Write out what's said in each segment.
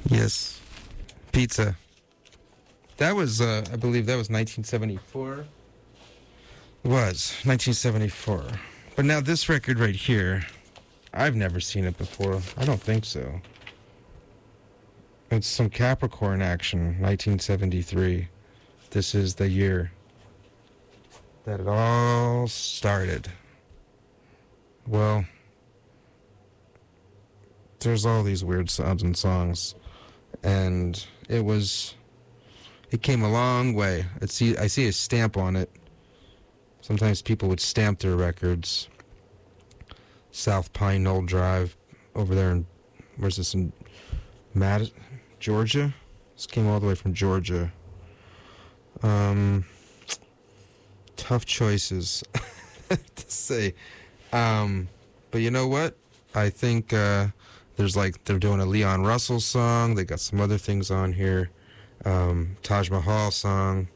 Yes. Pizza. That was, I believe that was 1974. It was, 1974. But now this record right here, I've never seen it before. I don't think so. It's some Capricorn action, 1973. This is the year that it all started. Well, there's all these weird sounds and songs, and it came a long way. I see a stamp on it. Sometimes people would stamp their records. South Pine Knoll Drive over there in, where's this, in Georgia? This came all the way from Georgia. Tough choices to say. But you know what? I think there's like, they're doing a Leon Russell song. They got some other things on here. Taj Mahal song.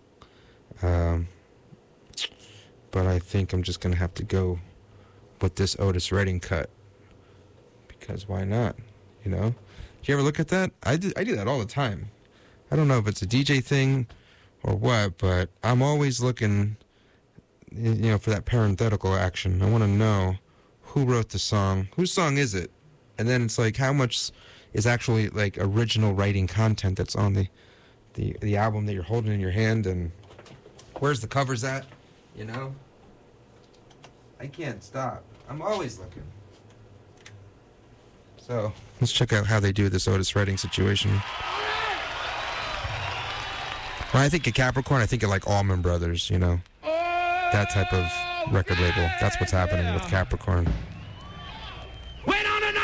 But I think I'm just going to have to go with this Otis Redding cut. Because why not? You know? Do you ever look at that? I do that all the time. I don't know if it's a DJ thing or what, but I'm always looking, you know, for that parenthetical action. I want to know who wrote the song. Whose song is it? And then it's like, how much is actually like original writing content that's on the album that you're holding in your hand, and where's the covers at? You know? I can't stop. I'm always looking. So, let's check out how they do this Otis Redding situation. When I think of Capricorn, I think of like Allman Brothers, you know? That type of record label. That's what's happening with Capricorn.